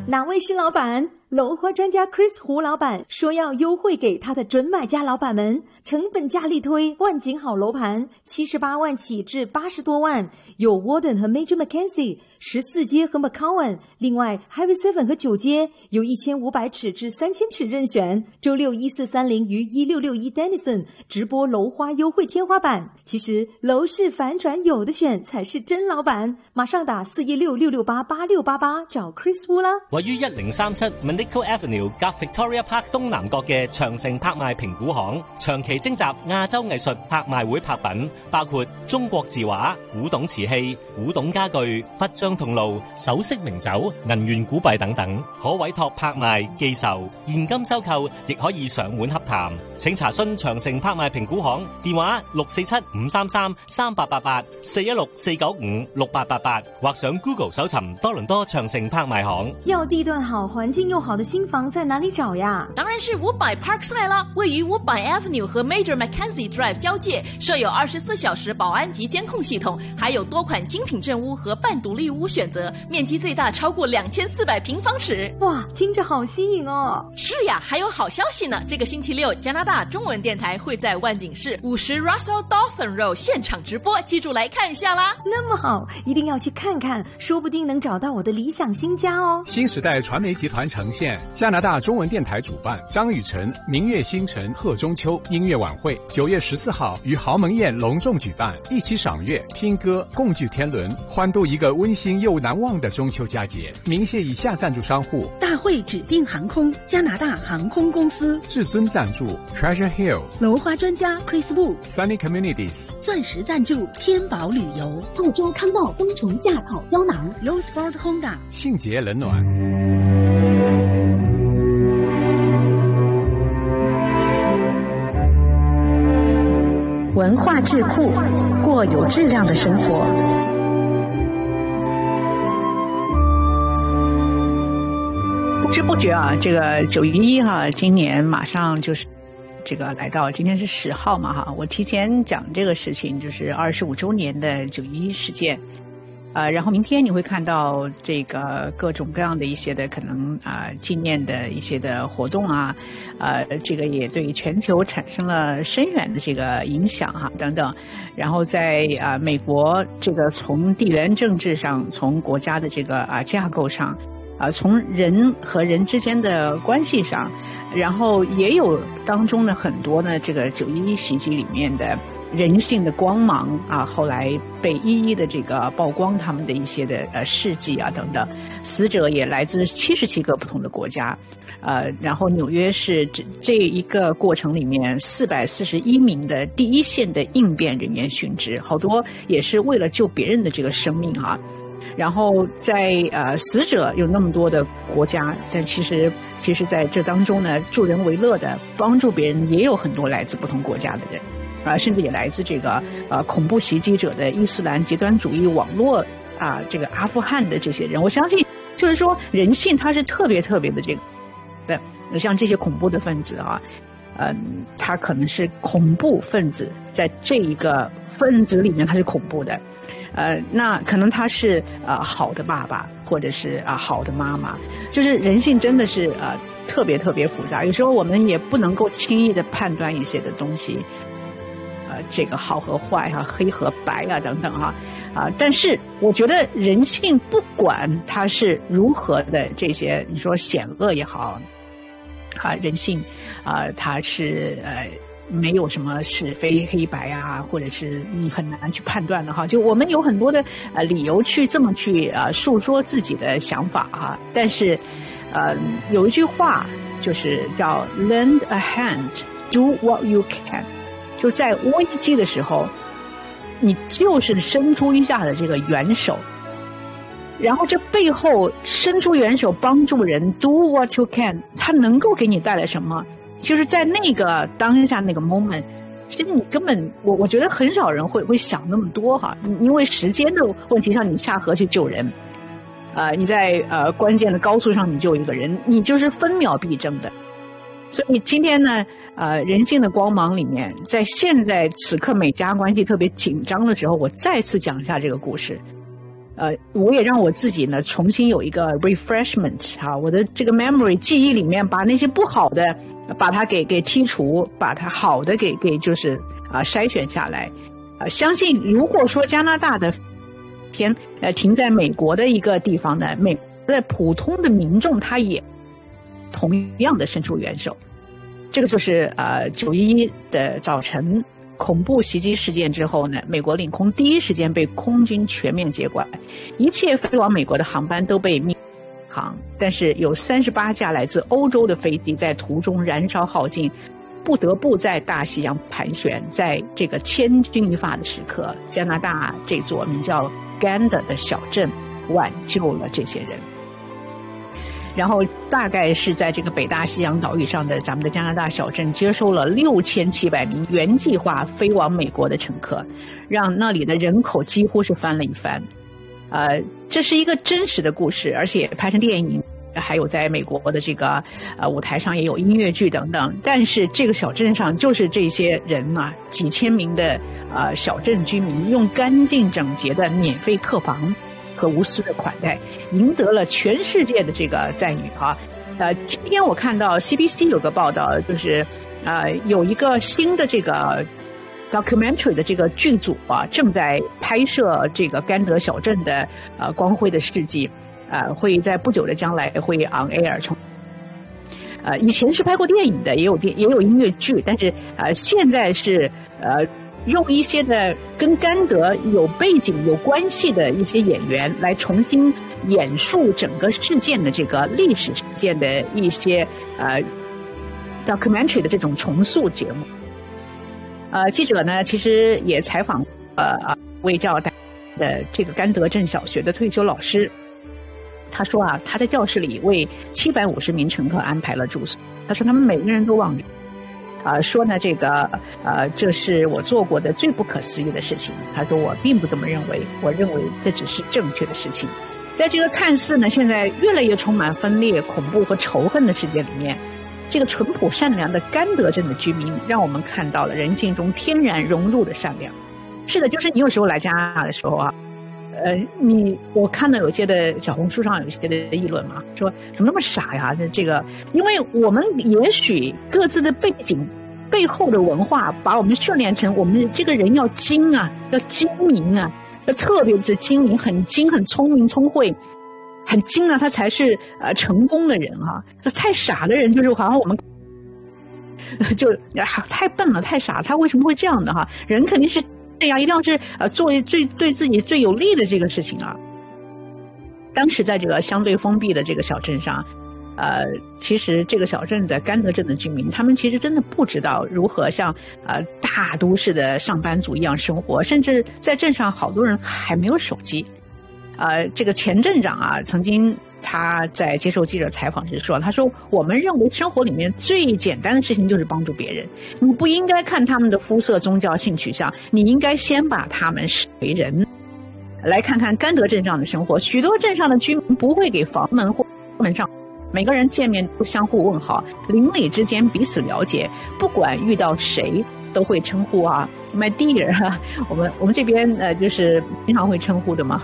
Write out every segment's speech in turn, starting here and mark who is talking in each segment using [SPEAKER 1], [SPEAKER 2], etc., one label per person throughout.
[SPEAKER 1] 哪位是老板？楼花专家 Chris 胡老板说要优惠给他的准买家老板们，成本价力推万景好楼盘78万起至80多万，有 Warden 和 Major Mackenzie 14街和 McCowan， 另外 Highway 7和9街有1500尺至3000尺任选。周六1430于1661 Denison 直播楼花优惠天花板。其实楼市反转有的选才是真老板，马上打416-668-8688找 Chris Wu 啦。
[SPEAKER 2] 位於1037 Manico Avenue 夾 Victoria Park 東南角嘅長城拍賣評估行，長期徵集亞洲藝術拍賣會拍品，包括中國字畫、古董瓷器、古董家具、佛像銅爐、首飾名酒、銀元古幣等等，可委託拍賣、寄售、現金收購，亦可以上門洽談。請查詢長城拍賣評估行電話647-533-3888 416-495-6888，或上 Google 搜尋多倫多長城拍賣行。
[SPEAKER 1] 要地段好、環境又好的新房在哪裡找呀？
[SPEAKER 3] 當然是500 Parkside 啦，位於500 Avenue 和 Major Mackenzie Drive 交界，設有24小時保安及監控系統，還有多款精品正屋和半獨立屋選擇，面積最大超過2400平方尺。
[SPEAKER 1] 哇，聽着好吸引哦！
[SPEAKER 3] 是呀，還有好消息呢！這個星期六，加拿大中文電台會在萬景市50 Russell Dawson Road 現場直播，記住來看一下啦。
[SPEAKER 1] 那麼好，一定要去看看，說不定能找到我的理想新家哦。
[SPEAKER 4] 新時代傳媒集團呈現加拿大中文電台主辦張雨晨明月星辰賀中秋音樂晚會，9月14號於豪門宴隆重舉辦，一起賞月、聽歌、共聚天倫，歡度一個溫馨又難忘的中秋佳節。明謝以下贊助商戶：
[SPEAKER 5] 大會指定航空、加拿大航空公司；
[SPEAKER 4] 至尊贊助 Treasure Hill；
[SPEAKER 5] 樓花專家 Chris Wu；
[SPEAKER 4] Sunny Communities；
[SPEAKER 5] 鑽石贊助天寶旅遊；
[SPEAKER 6] 澳洲康道冬蟲夏草膠囊；
[SPEAKER 5] Rosport Honda；
[SPEAKER 4] 信捷冷暖。
[SPEAKER 7] 文化智庫，過有質量的生活。
[SPEAKER 8] 不知不覺啊，這個911哈，今年馬上就是這個來到，今天是10號嘛哈，我提前講這個事情，就是25周年的911事件。然後明天你會看到這個各種各樣的一些的可能紀念的一些的活動啊，這個也對全球產生了深遠的這個影響哈等等。然後在美國這個從地緣政治上，從國家的這個架構上，從人和人之間的關係上，然後也有當中的很多呢這個911襲擊裡面的人性的光芒啊，後來被一一的這個曝光他們的一些的事跡啊等等，死者也來自77個不同的國家，然後紐約市這一個過程裡面441名的第一線的應變人員殉職，好多也是為了救別人的這個生命啊。然後在死者有那麼多的國家，但其實在這當中呢，助人為樂的幫助別人也有很多來自不同國家的人。甚至也來自這個恐怖襲擊者的伊斯蘭極端主義網絡這個阿富汗的這些人，我相信就是說人性它是特別特別的這個的，像這些恐怖的分子啊，他可能是恐怖分子，在這一個分子裡面他是恐怖的，那可能他是好的爸爸或者是好的媽媽，就是人性真的是特別特別複雜，有時候我們也不能夠輕易的判斷一些的東西。這個好和壞啊，黑和白啊等等哈但是我覺得人性不管它是如何的這些，你說險惡也好人性它是沒有什麼是非黑白啊，或者是你很難去判斷的哈。就我們有很多的理由去這麼去述說自己的想法哈，但是有一句話就是叫 lend a hand, do what you can。就在危機的時候，你就是伸出一下的這個援手，然後這背後伸出援手幫助人 do what you can， 它能夠給你帶來什麼？就是在那個當下那個 moment， 其實你根本我覺得很少人會想那麼多哈，因為時間的問題上，你下河去救人，你在關鍵的高速上你救一個人，你就是分秒必爭的。所以今天呢人性的光芒裡面，在現在此刻美加關係特別緊張的時候，我再次講一下這個故事。 我也让我自己呢重新有一个 refreshment 啊，我的这个 memory 记忆里面把那些不好的把它给剔除，把它好的给就是筛选下来。相信如果说加拿大的停在美国的一个地方呢，美国的普通的民众他也同样的伸出援手。这个就是911的早晨恐怖袭击事件之后呢，美国领空第一时间被空军全面接管，一切飞往美国的航班都被命航，但是有38架来自欧洲的飞机在途中燃烧耗尽，不得不在大西洋盘旋。在这个千钧一发的时刻，加拿大这座名叫甘德的小镇挽救了这些人。然后大概是在这个北大西洋岛屿上的咱们的加拿大小镇接收了6700名原计划飞往美国的乘客，让那里的人口几乎是翻了一番。这是一个真实的故事，而且拍成电影，还有在美国的这个舞台上也有音乐剧等等。但是这个小镇上就是这些人啊，几千名的小镇居民用干净整洁的免费客房和无私的款待，赢得了全世界的这个赞誉哈。今天我看到 CBC 有个报道，就是有一个新的这个 documentary 的这个剧组啊，正在拍摄这个甘德小镇的光辉的事迹，会在不久的将来会 on air 以前是拍过电影的，也有音乐剧，但是现在是用一些的跟甘德有背景有关系的一些演员来重新演述整个事件的这个历史事件的一些documentary 的这种重塑节目。记者呢其实也采访卫教的这个甘德镇小学的退休老师，他说他在教室里为750名乘客安排了住宿，他说他们每个人都望着说呢，这个这是我做过的最不可思议的事情。他说我并不这么认为，我认为这只是正确的事情。在这个看似呢现在越来越充满分裂、恐怖和仇恨的世界里面，这个淳朴善良的甘德镇的居民让我们看到了人性中天然融入的善良。是的，就是你有时候来加拿大的时候我看到有些的小红书上有些的议论嘛，说怎么那么傻呀？这个，因为我们也许各自的背景背后的文化，把我们训练成我们这个人要精啊，要精明啊，要特别的精明，很精，很聪明，聪慧，很精啊，他才是成功的人啊。太傻的人就是好像我们就太笨了，太傻，他为什么会这样的哈？人肯定是。这样一定要是做对自己最有利的这个事情啊。当时在这个相对封闭的这个小镇上，其实这个小镇的甘德镇的居民，他们其实真的不知道如何像大都市的上班族一样生活，甚至在镇上好多人还没有手机。这个前镇长曾经他在接受记者采访时说，他说我们认为生活里面最简单的事情就是帮助别人，你不应该看他们的肤色、宗教、性取向，你应该先把他们视为人。来看看甘德镇上的生活，许多镇上的居民不会给房门或门上，每个人见面都相互问好，邻里之间彼此了解，不管遇到谁都会称呼my dear 我们这边就是经常会称呼的嘛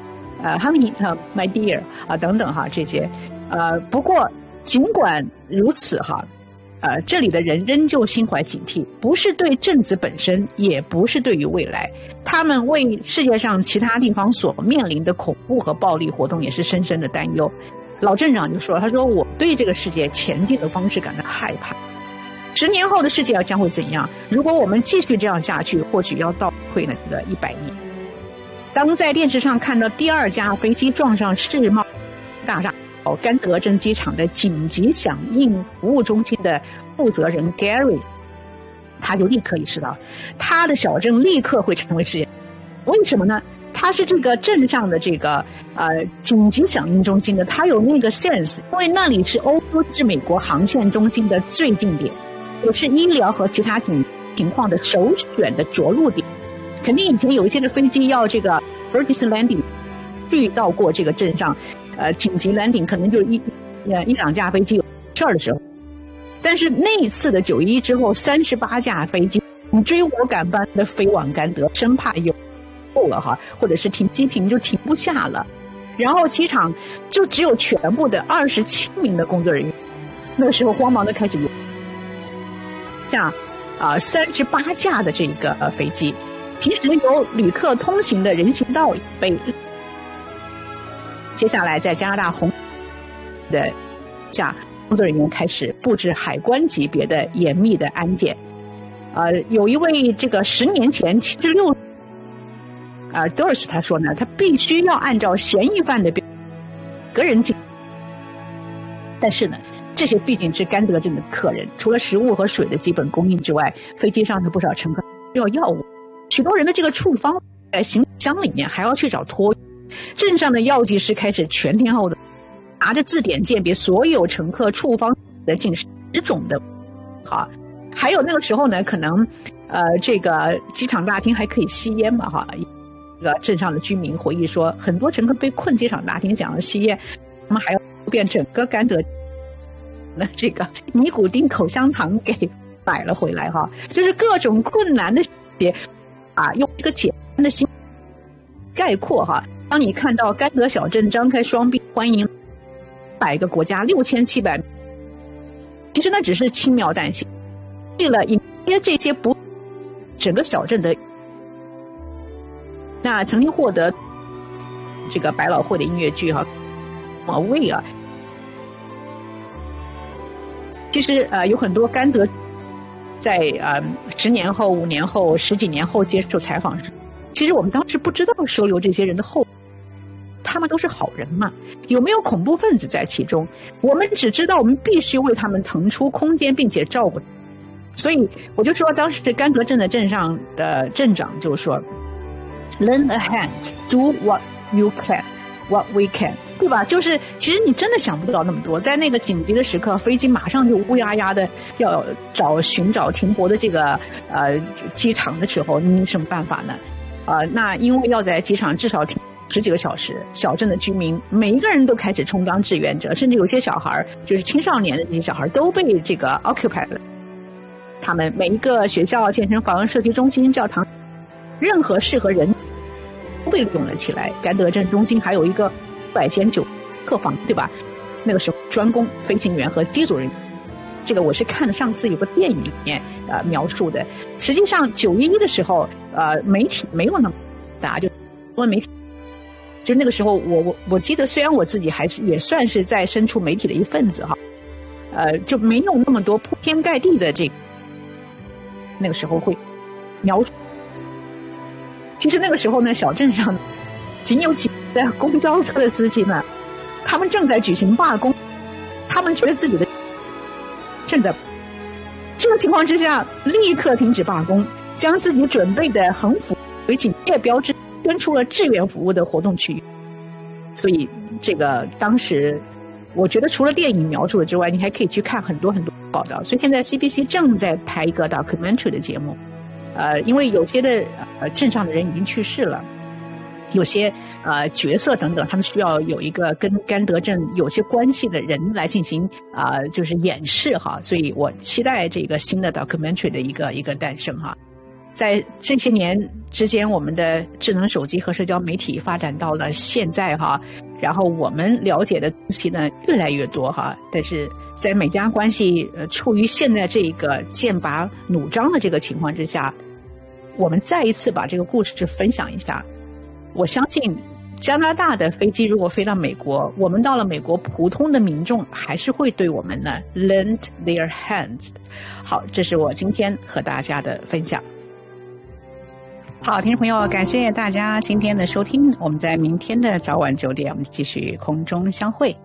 [SPEAKER 8] honey my dear 等等这些不过尽管如此这里的人仍旧心怀警惕，不是对镇子本身，也不是对于未来，他们为世界上其他地方所面临的恐怖和暴力活动也是深深的担忧。老镇长就说，他说我对这个世界前进的方式感到害怕，10年后的世界将会怎样？如果我们继续这样下去，或许要倒退了这个100年。当在电视上看到第2架飞机撞上世贸大厦，甘德镇机场的紧急响应服务中心的负责人 Gary， 他就立刻意识到，他的小镇立刻会成为世界。为什么呢？他是这个镇上的这个紧急响应中心的，他有那个 sense， 因为那里是欧洲至美国航线中心的最近点，也是医疗和其他情况的首选的着陆点。肯定以前有一些的飞机要这个 emergency landing 遇到过这个镇上，紧急 landing 可能就一两架飞机有事儿的时候。但是那一次的911之后，38架飞机你追我赶般的飞往甘德，生怕有够了哈，或者是停机坪就停不下了，然后机场就只有全部的27名的工作人员。那个时候慌忙的开始下38架的这个飞机，平时由旅客通行的人行道被接下来在加拿大红的下，工作人员开始布置海关级别的严密的安检。有一位这个10年前76Doris 他说呢，他必须要按照嫌疑犯的个人进，但是呢，这些毕竟是甘德镇的客人，除了食物和水的基本供应之外，飞机上的不少乘客需要药物，许多人的这个处方在行李箱里面还要去找托。镇上的药剂师开始全天候的拿着字典鉴别所有乘客处方的近10种的好。还有那个时候呢，可能这个机场大厅还可以吸烟嘛哈。这个镇上的居民回忆说，很多乘客被困机场大厅想要吸烟，他们还要变整个甘德那这个尼古丁口香糖给买了回来哈。就是各种困难的用这个简单的心概括哈。当你看到甘德小镇张开双臂欢迎100个国家6700，其实那只是轻描淡写。为了迎接这些不整个小镇的，那曾经获得这个百老汇的音乐剧哈，Away其实有很多甘德在10年后、5年后、10几年后接受采访时，其实我们当时不知道收留这些人的后，他们都是好人嘛，有没有恐怖分子在其中？我们只知道我们必须为他们腾出空间，并且照顾。所以我就说，当时甘德镇的镇上的镇长就说 ，Lend a hand, do what you can, what we can， 对吧？就是其实你真的想不到那么多，在那个紧急的时刻，飞机马上就乌压压的要寻找停泊的这个机场的时候，你有什么办法呢？那因为要在机场至少停10几个小时，小镇的居民每一个人都开始充当志愿者，甚至有些小孩，就是青少年的这些小孩都被这个 occupied 了。他们每一个学校、健身房、社区中心、教堂，任何适合人都被用了起来。甘德镇中心还有一个100间客房，对吧？那个时候专供飞行员和机组人员。这个我是看了上次有个电影里面描述的。实际上911的时候，媒体没有那么大，就媒体。就那个时候我记得，虽然我自己也算是在身处媒体的一份子哈，就没有那么多铺天盖地的这个。那个时候会描述，其实那个时候呢，小镇上仅有几辆公交车的司机们，他们正在举行罢工，他们觉得自己的正在这个情况之下，立刻停止罢工，将自己准备的横幅为警戒标志捐出了志愿服务的活动区域。所以这个当时我觉得除了电影描述的之外，你还可以去看很多很多报道。所以现在 CBC 正在拍一个 documentary 的节目，因为有些的镇上的人已经去世了，有些角色等等，他们需要有一个跟甘德镇有些关系的人来进行就是演示哈。所以我期待这个新的 documentary 的一个诞生哈。在这些年之间，我们的智能手机和社交媒体发展到了现在哈，然后我们了解的东西呢越来越多哈，但是在美加关系处于现在这个剑拔弩张的这个情况之下，我们再一次把这个故事分享一下。我相信加拿大的飞机如果飞到美国，我们到了美国，普通的民众还是会对我们呢 lend their hands。 好，这是我今天和大家的分享。好，听众朋友，感谢大家今天的收听，我们在明天的早晚9点我们继续空中相会。